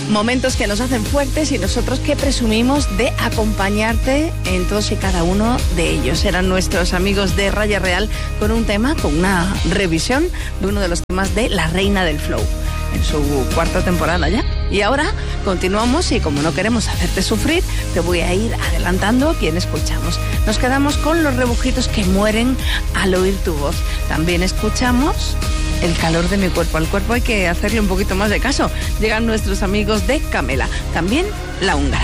Momentos que nos hacen fuertes y nosotros que presumimos de acompañarte en todos y cada uno de ellos. Eran nuestros amigos de Raya Real con un tema, con una revisión de uno de los temas de La Reina del Flow, en su cuarta temporada ya. Y ahora continuamos y como no queremos hacerte sufrir, te voy a ir adelantando quién escuchamos. Nos quedamos con Los Rebujitos que mueren al oír tu voz. También escuchamos El calor de mi cuerpo. Al cuerpo hay que hacerle un poquito más de caso. Llegan nuestros amigos de Camela. También La Húngara.